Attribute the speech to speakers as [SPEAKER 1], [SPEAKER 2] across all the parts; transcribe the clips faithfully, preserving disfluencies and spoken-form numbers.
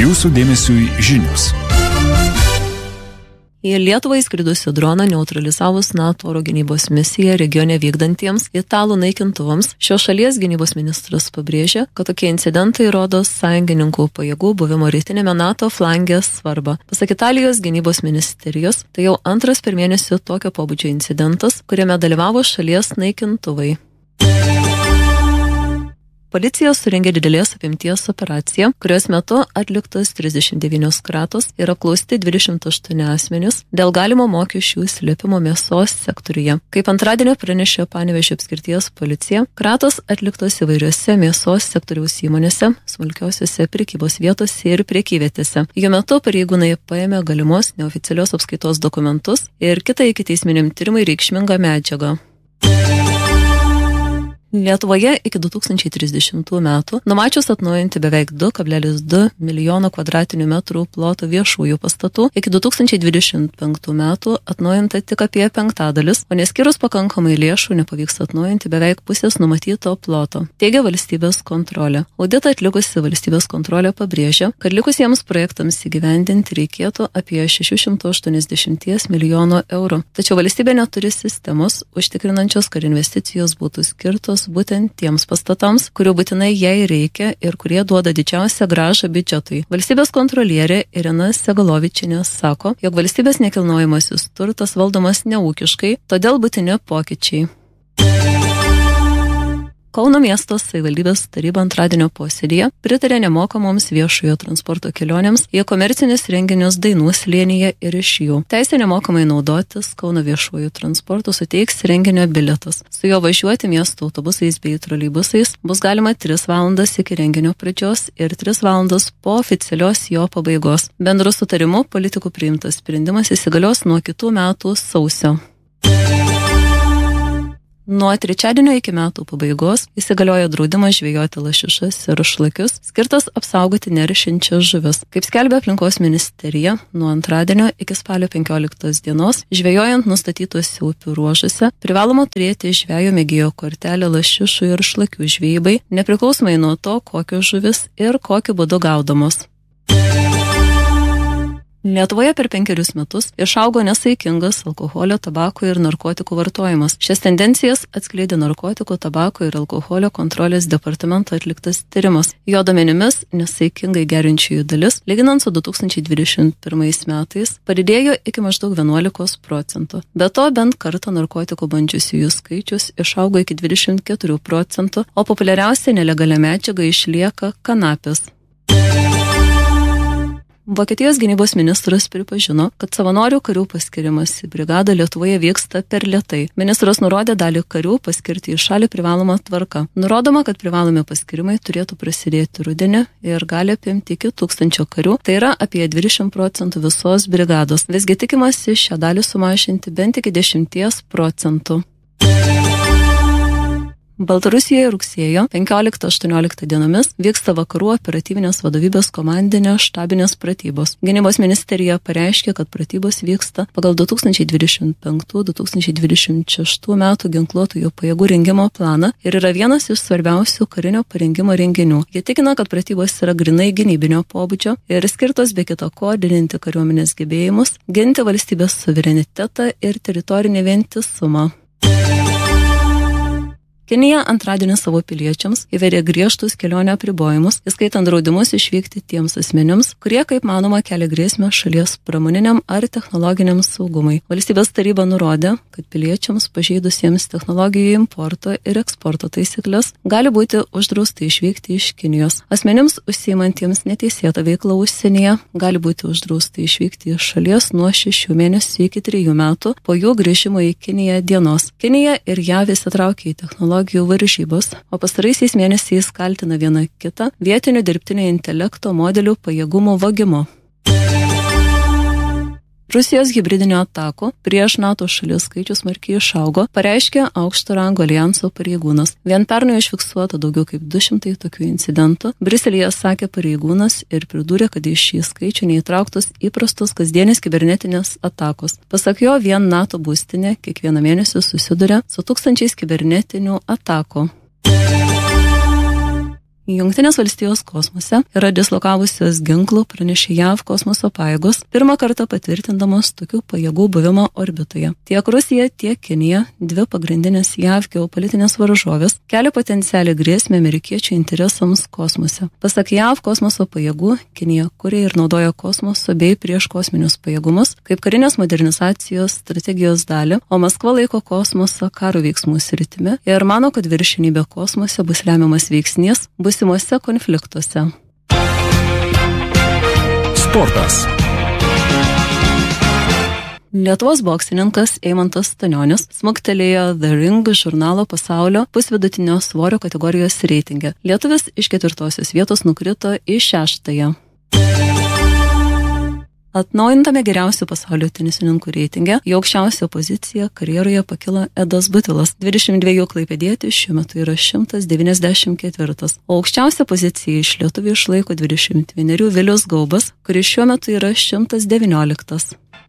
[SPEAKER 1] Jūsų dėmesiui žinios.
[SPEAKER 2] Į Lietuvą įskridusių droną neutralizavus NATO oro gynybos misiją regione vykdantiems italų naikintuvams, šios šalies gynybos ministras pabrėžė, kad tokie incidentai rodo sąjungininkų pajėgų buvimo rytinėme NATO flange svarbą. Pasak Italijos gynybos ministerijos, tai jau antras per mėnesį tokio pobūdžio incidentas, kuriame dalyvavo šalies naikintuvai. Policija surengė didelės apimties operaciją, kurios metu atliktos trisdešimt devynios kratos ir apklausti dvidešimt aštuoni asmenys dėl galimo mokesčių slėpimo mėsos sektoriuje. Kaip antradienio pranešė Panevėžio apskrities policija, kratos atliktos įvairiose mėsos sektoriaus įmonėse, smulkiosiose prekybos vietose ir prekyvietėse. Jų metu pareigūnai paėmė galimos neoficialios apskaitos dokumentus ir kitą ikiteisminiam tyrimui reikšmingą medžiagą. Lietuvoje iki du tūkstančiai trisdešimtų metų numačius atnaujinti beveik du kablelis du milijono kvadratinių metrų ploto viešųjų pastatų, iki du tūkstančiai dvidešimt penktų metų atnaujinta tik apie penktadalis, o neskyrus pakankamai lėšų nepavyks atnaujinti beveik pusės numatyto ploto, teigia valstybės kontrolė. Auditą atlikusi valstybės kontrolė pabrėžia, kad likusiems projektams įgyvendinti reikėtų apie šešių šimtų aštuoniasdešimt milijonų eurų. Tačiau valstybė neturi sistemos užtikrinančios, kad investicijos būtų skirtos būtent tiems pastatams, kurių būtinai jai reikia ir kurie duoda didžiausią grąžą biudžetui. Valstybės kontrolierė Irina Segalovičienė sako, jog valstybės nekilnojamasis turtas valdomas neūkiškai, todėl būtini pokyčiai. Kauno miesto savivaldybės taryba antradienio posėdyje pritarė nemokamoms viešojo transporto kelionėms į komercinius renginius Dainų slėnyje ir iš jų. Teisė nemokamai naudotis Kauno viešuoju transportu suteiks renginio bilietas. Su juo važiuoti miesto autobusais bei troleibusais bus galima tris valandas iki renginio pradžios ir tris valandas po oficialios jo pabaigos. Bendru sutarimu politikų priimtas sprendimas įsigalios nuo kitų metų sausio. Nuo trečiadienio iki metų pabaigos įsigaliojo draudimas žvejoti lašišas ir šlakius, skirtas apsaugoti neršiančias žuvis. Kaip skelbia aplinkos ministerija, nuo antradienio iki spalio penkioliktos dienos, žvejojant nustatytuose upių ruožuose, privaloma turėti žvejo mėgėjo kortelę lašišų ir šlakių žvejybai, nepriklausomai nuo to, kokios žuvis ir kokiu būdu gaudomos. Lietuvoje per penkerius metus išaugo nesaikingas alkoholio, tabako ir narkotikų vartojimas. Šias tendencijas atskleidė narkotikų, tabako ir alkoholio kontrolės departamento atliktas tyrimas. Jo duomenimis nesaikingai geriančiųjų dalis, lyginant su du tūkstančiai dvidešimt pirmais metais, padidėjo iki maždaug vienuolikos procentų. Be to, bent kartą narkotikų bandžiusiųjų skaičius išaugo iki dvidešimt keturių procentų, o populiariausia nelegalia medžiaga išlieka kanapės. Vokietijos gynybos ministras pripažino, kad savanorių karių paskirimas į brigadą Lietuvoje vyksta per lėtai. Ministras nurodė dalį karių paskirti į šalį privalomą tvarką. Nurodoma, kad privalomi paskirimai turėtų prasidėti rudenį ir gali apimti iki tūkstančio karių, tai yra apie dvidešimt procentų visos brigados. Visgi tikimasi šią dalį sumažinti bent iki dešimties procentų. Baltarusijoje rugsėjo penkioliktą aštuonioliktą dienomis vyksta vakarų operatyvinės vadovybės komandinės štabinės pratybos. Gynybos ministerija pareiškė, kad pratybos vyksta pagal du tūkstančiai dvidešimt penktų - du tūkstančiai dvidešimt šeštų metų ginkluotųjų pajėgų rengimo planą ir yra vienas iš svarbiausių karinio parengimo renginių. Jie tikina, kad pratybos yra grinai gynybinio pobūdžio ir skirtos be kita ko didinti kariuomenės gebėjimus, ginti valstybės suverenitetą ir teritorinį vientisumą. Kinija antradienį savo piliečiams įvedė griežtus kelionę apribojimus, įskaitant draudimus išvykti tiems asmenims, kurie, kaip manoma, kelia grėsmę šalies pramoniniam ar technologiniam saugumui. Valstybės taryba nurodė, kad piliečiams pažeidusiems technologijų importo ir eksporto taisyklės gali būti uždrausta išvykti iš Kinijos. Asmenims užsiimantiems neteisėtą veiklą užsienyje gali būti uždrausta išvykti iš šalies nuo šešių mėnesių iki trijų metų po jų grįžimo į Kiniją dienos. Kinija ir J A V įsitraukė į technologijų varžybos, o pastaraisiais mėnesiais kaltina viena kitą vietinių dirbtinio intelekto modelių pajėgumų vagimu. Rusijos hibridinio atakų prieš NATO šalies skaičius smarkiai išaugo, pareiškė aukšto rango alijanso pareigūnas. Vien pernai užfiksuota daugiau kaip du šimtai tokių incidentų. Briuselyje sakė pareigūnas ir pridūrė, kad į šį skaičių neįtrauktos įprastos kasdienės kibernetinės atakos. Pasak jo, vien NATO būstinė kiekvieną mėnesį susiduria su tūkstančiais kibernetinių atakų. Jungtinės valstijos kosmose yra dislokavusios ginklų, pranešė J A V kosmoso pajėgos, pirmą kartą patvirtindamos tokių pajėgų buvimą orbitoje. Tiek Rusija, tiek Kinija, dvi pagrindinės J A V geopolitinės varžovės, kelia potencialią grėsmę amerikiečių interesams kosmose. Pasak J A V kosmoso pajėgų, Kinija kuria ir naudoja kosmoso bei prieškosminius pajėgumus kaip karinės modernizacijos strategijos dalį, o Maskva laiko kosmosą karo veiksmų sritimi ir mano, kad viršenybė kosmose bus lemiamas veiksnys būsimuose konfliktuose.
[SPEAKER 1] Sportas.
[SPEAKER 2] Lietuvos boksininkas Eimantas Stanionis smuktelėjo The Ring žurnalo pasaulio pusvidutinio svorio kategorijos reitinge. Lietuvis iš ketvirtosios vietos nukrito į šeštąją. Atnaujintame geriausių pasaulio tenisininkų reitinge į aukščiausią poziciją karjeroje pakilo Edas Butilas. dvidešimt dviejų klaipėdietis šiuo metu yra šimtas devyniasdešimt ketvirtas, o aukščiausią poziciją iš lietuvių išlaiko dvidešimt vienerių Vilius Gaubas, kuris šiuo metu yra šimtas devynioliktas.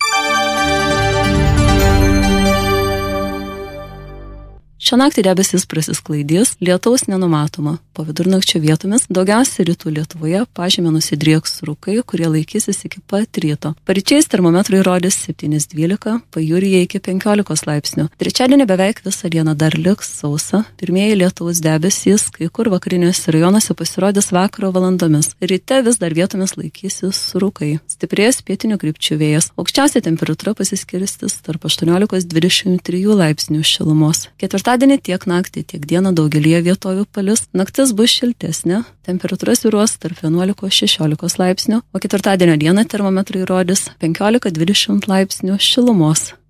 [SPEAKER 2] Šią naktį debesis prasisklaidys, lietaus nenumatoma. Po vidurnakčio vietomis daugiausia rytų Lietuvoje pažeme nusidrieks rūkai, kurie laikysis iki pat ryto. Paryčiais termometrai rodys septyni dvylika, pajūryje iki penkiolikos laipsnių. Trečiadienį beveik visą dieną dar liks sausa. Pirmieji lietaus debesys, kai kur vakariniuose rajonuose pasirodys vakaro valandomis. Ryte vis dar vietomis laikysis rūkai. Stiprės pietinių krypčių vėjas. Aukščiausia temperatūra pasiskirstis tarp aštuoniolikos dvidešimt trijų laipsnių šilumos. Ketvirtadienį tiek naktį, tiek dieną daugelyje vietovių palis. Naktis bus šiltesnė, temperatūra svyruos tarp vienuolikos šešiolikos laipsnių, o ketvirtadienio dieną termometrai rodys penkiolika dvidešimt laipsnių šilumos.